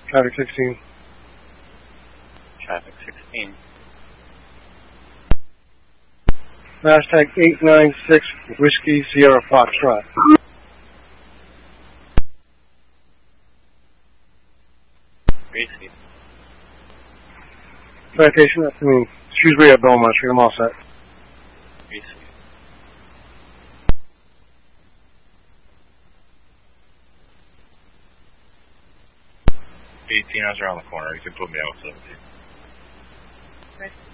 Traffic 16. Traffic 16. Hashtag 896 Whiskey Sierra Foxtrot. Gracie. Citation, Shrewsbury at Belmont Street. I'm all set. Gracie. I was around the corner. You can put me out 17. Right.